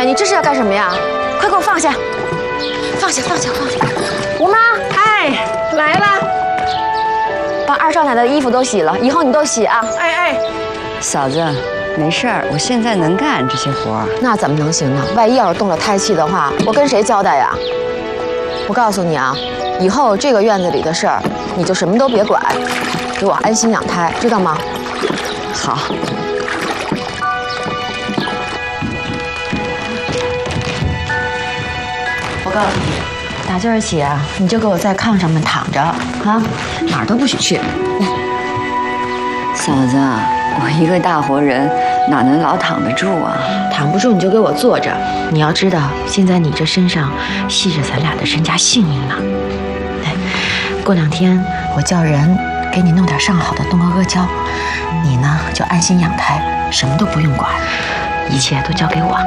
你这是要干什么呀？快给我放下！放下！吴妈， 哎，来了， 把二少奶奶的衣服都洗了，以后你都洗啊。 哎， 嫂子，没事儿，我现在能干这些活儿。 那怎么能行呢？万一要是动了胎气的话，我跟谁交代呀？我告诉你啊，以后这个院子里的事儿，你就什么都别管，给我安心养胎，知道吗？ 好。 我告诉你，打今儿起啊，你就给我在炕上面躺着啊，哪儿都不许去。 嫂子，我一个大活人，哪能老躺得住啊？ 躺不住你就给我坐着。你要知道，现在你这身上系着咱俩的身家性命呢。过2天我叫人给你弄点上好的东阿阿胶，你呢就安心养胎，什么都不用管，一切都交给我。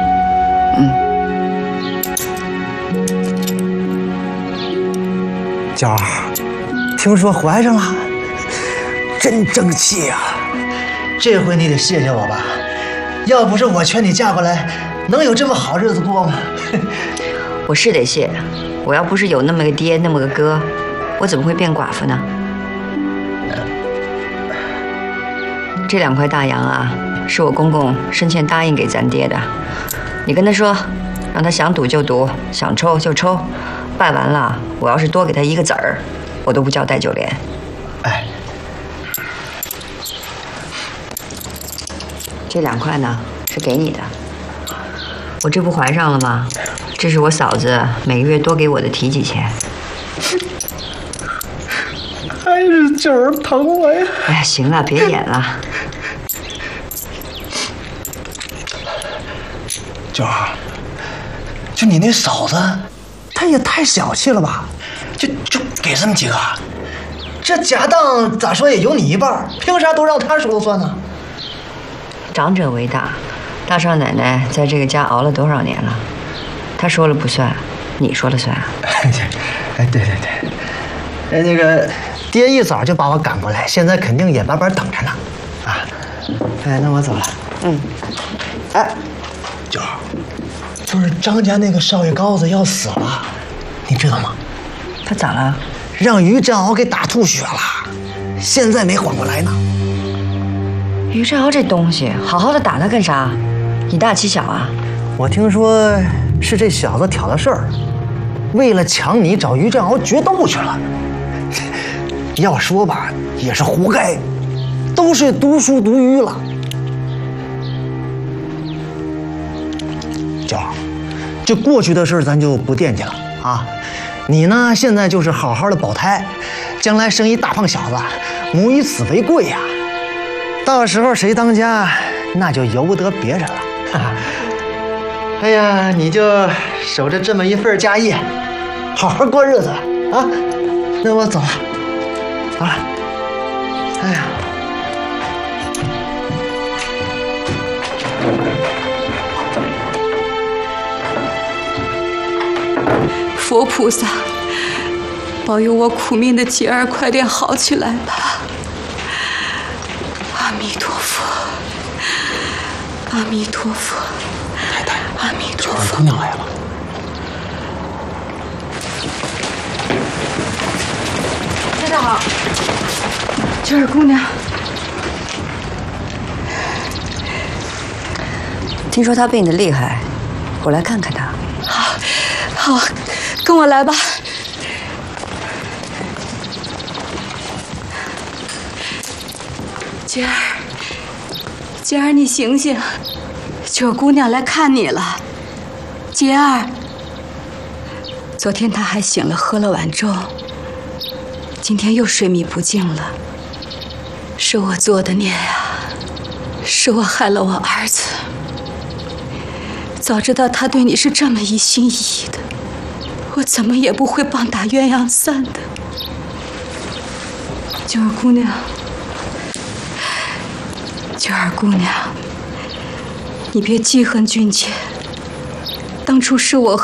娇儿，听说怀上了，真争气呀！这回你得谢谢我吧，要不是我劝你嫁过来，能有这么好日子过吗？ 我是得谢，我要不是有那么个爹，那么个哥，我怎么会变寡妇呢？这2块大洋啊，是我公公生前答应给咱爹的。你跟他说，让他想赌就赌，想抽就抽。办完了，我要是多给他1个子儿，我都不叫戴九莲。 哎， 这2块呢是给你的，我这不怀上了吗？这是我嫂子每个月多给我的提己钱。 还是娇儿疼我呀！ 哎呀，行了，别演了。 娇儿，就你那嫂子，她也太小气了吧？就给这么几个，这家当咋说也有你一半，凭啥都让她说了算呢？ 长者为大，大少奶奶在这个家熬了多少年了？她说了不算，你说了算啊？ 哎，对，那个爹一早就把我赶过来，现在肯定眼巴巴等着呢。啊，哎，那我走了。哎，娇儿，就是张家那个少爷高子要死了，你知道吗？ 他咋了？ 让于振鳌给打吐血了，现在没缓过来呢。 于振鳌这东西，好好的打他干啥？以大欺小啊？ 我听说是这小子挑的事儿，为了抢你找于振鳌决斗去了。要说吧，也是活该，都是读书读愚了。娇儿，这过去的事儿咱就不惦记了啊。你呢，现在就是好好的保胎，将来生一大胖小子，母以子为贵呀。到时候谁当家，那就由不得别人了。哎呀，你就守着这么一份家业，好好过日子啊。那我走了，走了。哎呀， 佛菩萨，保佑我苦命的姐儿快点好起来吧！阿弥陀佛，阿弥陀佛， 太太， 阿弥陀二佛。 姑娘来了。 大家好， 娟儿姑娘， 听说他病得厉害，我来看看他。 好，跟我来吧。姐儿，你醒醒，九姑娘来看你了。姐儿，昨天她还醒了，喝了碗粥，今天又睡迷不静了。是我做的孽呀，是我害了我儿子。早知道他对你是这么一心一意的，我怎么也不会棒打鸳鸯散的。九儿姑娘，九儿姑娘，你别记恨俊杰，当初是我和